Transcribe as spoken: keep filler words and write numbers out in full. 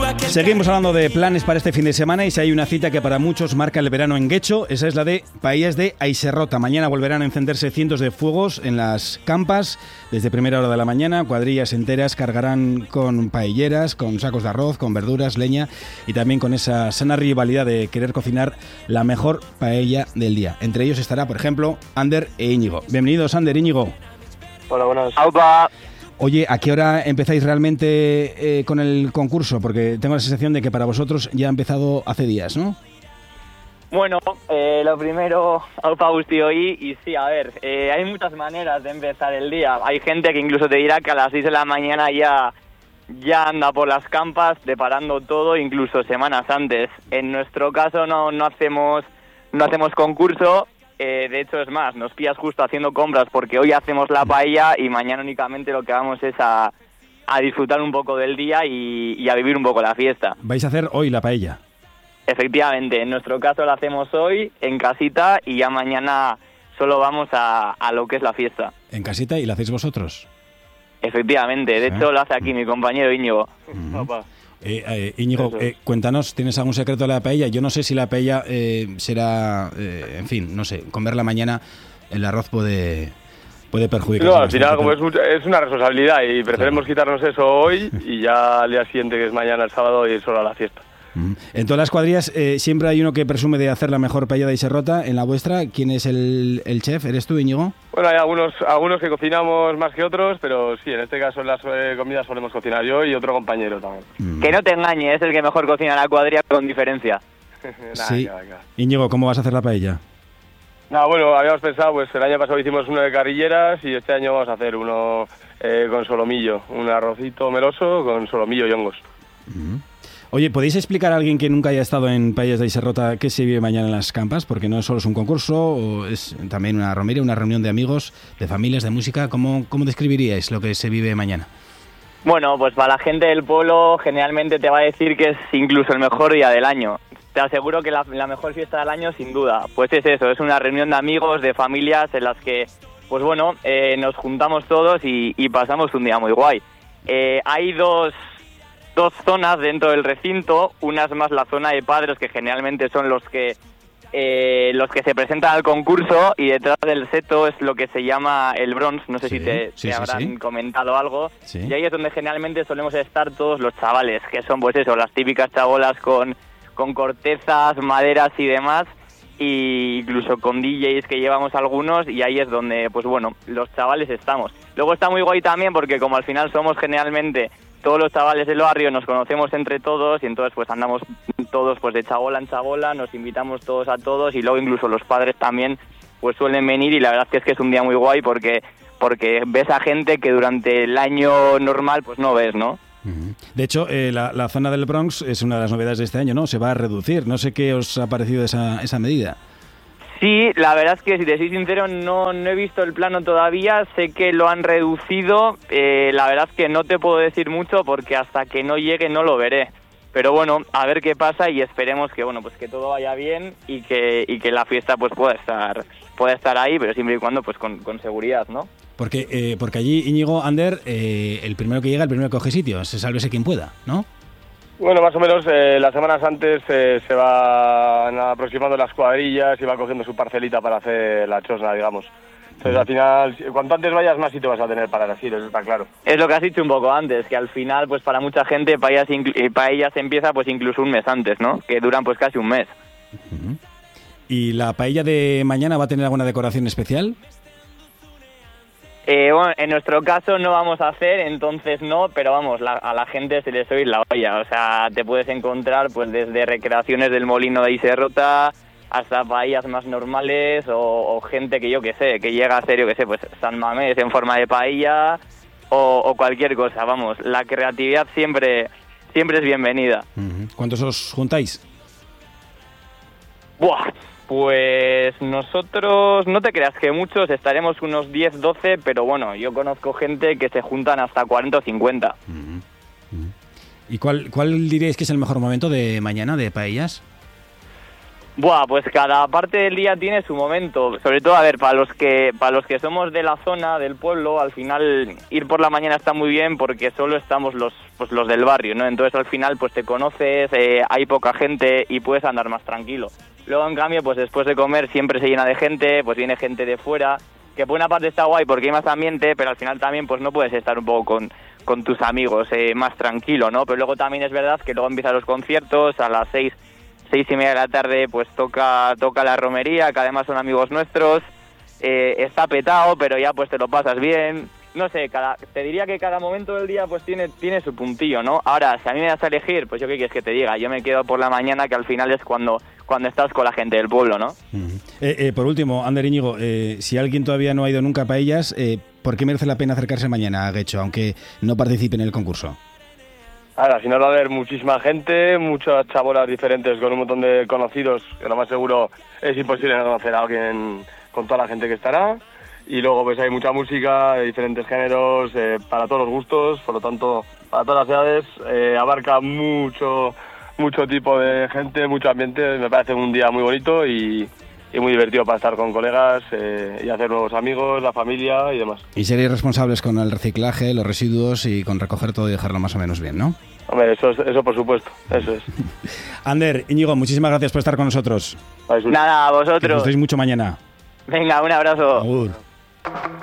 Seguimos hablando de planes para este fin de semana y si hay una cita que para muchos marca el verano en Guecho, esa es la de Paellas de Aiserrota. Mañana volverán a encenderse cientos de fuegos en las campas. Desde primera hora de la mañana, cuadrillas enteras cargarán con paelleras, con sacos de arroz, con verduras, leña y también con esa sana rivalidad de querer cocinar la mejor paella del día. Entre ellos estará, por ejemplo, Ander e Íñigo. Bienvenidos, Ander, Íñigo. Hola, buenas. ¡Aupa! Oye, ¿a qué hora empezáis realmente eh, con el concurso? Porque tengo la sensación de que para vosotros ya ha empezado hace días, ¿no? Bueno, eh, lo primero, aupa Agustí hoy, y sí, a ver, eh, hay muchas maneras de empezar el día. Hay gente que incluso te dirá que a las seis de la mañana ya, ya anda por las campas preparando todo, incluso semanas antes. En nuestro caso no, no hacemos, no hacemos concurso. Eh, de hecho, es más, nos pillas justo haciendo compras porque hoy hacemos la paella y mañana únicamente lo que vamos es a, a disfrutar un poco del día y, y a vivir un poco la fiesta. ¿Vais a hacer hoy la paella? Efectivamente, en nuestro caso la hacemos hoy en casita y ya mañana solo vamos a, a lo que es la fiesta. ¿En casita y la hacéis vosotros? Efectivamente, de ¿Eh? hecho lo hace aquí mi compañero Íñigo. Uh-huh. Eh, eh, Íñigo, eh, cuéntanos, ¿tienes algún secreto de la paella? Yo no sé si la paella eh, será, eh, en fin, no sé, comerla mañana el arroz puede, puede perjudicar. No, al final como es, mucho, es una responsabilidad y preferimos claro. quitarnos eso hoy y ya al día siguiente, que es mañana el sábado, ir solo a la fiesta. Uh-huh. En todas las cuadrillas eh, siempre hay uno que presume de hacer la mejor paella de Aiserrota. En la vuestra, ¿quién es el, el chef? ¿Eres tú, Íñigo? Bueno, hay algunos algunos que cocinamos más que otros, pero sí, en este caso en las eh, comidas solemos cocinar yo y otro compañero también. Uh-huh. Que no te engañes, es el que mejor cocina la cuadrilla con diferencia. Nah, sí. Acá, acá. Íñigo, ¿cómo vas a hacer la paella? No, bueno, habíamos pensado, pues el año pasado hicimos uno de carrilleras y este año vamos a hacer uno eh, con solomillo, un arrocito meloso con solomillo y hongos. Uh-huh. Oye, ¿podéis explicar a alguien que nunca haya estado en Paellas de Aiserrota qué se vive mañana en las campas? Porque no solo es un concurso, o es también una romería, una reunión de amigos, de familias, de música. ¿Cómo, cómo describiríais lo que se vive mañana? Bueno, pues para la gente del pueblo generalmente te va a decir que es incluso el mejor día del año. Te aseguro que la, la mejor fiesta del año, sin duda. Pues es eso, es una reunión de amigos, de familias en las que, pues bueno, eh, nos juntamos todos y, y pasamos un día muy guay. Eh, hay dos... dos zonas dentro del recinto, una es más la zona de padres, que generalmente son los que eh, los que se presentan al concurso, y detrás del seto es lo que se llama el bronze, no sé sí, si te, sí, te sí, habrán sí. comentado algo, sí. Y ahí es donde generalmente solemos estar todos los chavales, que son pues eso, las típicas chabolas con, con cortezas, maderas y demás, y incluso con D Js que llevamos algunos, y ahí es donde, pues bueno, los chavales estamos. Luego está muy guay también porque como al final somos generalmente todos los chavales del barrio, nos conocemos entre todos y entonces pues andamos todos pues de chabola en chabola, nos invitamos todos a todos y luego incluso los padres también pues suelen venir, y la verdad es que es que es un día muy guay porque porque ves a gente que durante el año normal pues no ves, ¿no? De hecho, eh, la, la zona del Bronx es una de las novedades de este año, ¿no? Se va a reducir. No sé qué os ha parecido esa, esa medida. Sí, la verdad es que, si te soy sincero, no, no he visto el plano todavía. Sé que lo han reducido. Eh, la verdad es que no te puedo decir mucho porque hasta que no llegue no lo veré. Pero bueno, a ver qué pasa y esperemos que bueno pues que todo vaya bien y que y que la fiesta pues pueda estar pueda estar ahí, pero siempre y cuando pues con, con seguridad, ¿no? Porque eh, porque allí, Íñigo, Ander, eh, el primero que llega, el primero que coge sitio, se sálvese quien pueda, ¿no? Bueno, más o menos eh, las semanas antes eh, se van aproximando las cuadrillas y va cogiendo su parcelita para hacer la chosna, digamos. Entonces, al final, cuanto antes vayas, más sitio vas a tener para así, eso está claro. Es lo que has dicho un poco antes, que al final, pues para mucha gente, paellas, inclu- paellas empieza pues incluso un mes antes, ¿no? Que duran pues casi un mes. Uh-huh. ¿Y la paella de mañana va a tener alguna decoración especial? Eh, bueno, en nuestro caso no vamos a hacer, entonces no, pero vamos, la, a la gente se les oye la olla. O sea, te puedes encontrar pues desde recreaciones del molino de Aiserrota hasta paellas más normales o, o gente que yo que sé, que llega a ser, yo que sé, pues San Mamés en forma de paella o, o cualquier cosa. Vamos, la creatividad siempre siempre es bienvenida. Uh-huh. ¿Cuántos os juntáis? Buah, pues nosotros, no te creas que muchos, estaremos unos diez, doce, pero bueno, yo conozco gente que se juntan hasta cuarenta o cincuenta. Uh-huh. Uh-huh. ¿Y cuál, cuál diríais que es el mejor momento de mañana de paellas? Buah, pues cada parte del día tiene su momento. Sobre todo, a ver, para los que para los que somos de la zona, del pueblo, al final ir por la mañana está muy bien porque solo estamos los pues los del barrio, ¿no? Entonces al final pues te conoces, eh, hay poca gente y puedes andar más tranquilo. Luego, en cambio, pues después de comer siempre se llena de gente, pues viene gente de fuera, que por una parte está guay porque hay más ambiente, pero al final también pues no puedes estar un poco con, con tus amigos eh, más tranquilo, ¿no? Pero luego también es verdad que luego empiezan los conciertos a las seis seis y media de la tarde, pues toca toca la romería, que además son amigos nuestros, eh, está petado, pero ya pues te lo pasas bien. No sé, cada, te diría que cada momento del día pues tiene tiene su puntillo, ¿no? Ahora, si a mí me das a elegir, pues yo qué quieres que te diga, yo me quedo por la mañana, que al final es cuando cuando estás con la gente del pueblo, ¿no? Uh-huh. eh, eh, por último, Ander Íñigo, eh, si alguien todavía no ha ido nunca a Paellas, eh, ¿por qué merece la pena acercarse mañana a Guecho, aunque no participe en el concurso? Ahora, al final va a haber muchísima gente, muchas chabolas diferentes con un montón de conocidos, que lo más seguro es imposible no conocer a alguien con toda la gente que estará. Y luego pues hay mucha música de diferentes géneros, eh, para todos los gustos, por lo tanto, para todas las edades, eh, abarca mucho, mucho tipo de gente, mucho ambiente. Me parece un día muy bonito y, y muy divertido para estar con colegas eh, y hacer nuevos amigos, la familia y demás. Y seréis responsables con el reciclaje, los residuos y con recoger todo y dejarlo más o menos bien, ¿no? Hombre, eso, eso por supuesto, eso es. Ander, Íñigo, muchísimas gracias por estar con nosotros. Nada, a vosotros. Que os deis mucho mañana. Venga, un abrazo. Agur.